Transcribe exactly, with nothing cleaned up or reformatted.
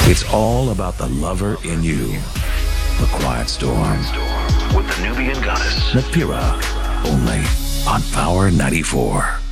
It's all about the lover in you. The Quiet Storm. With the Nubian goddess, Napira. Only on Power ninety-four.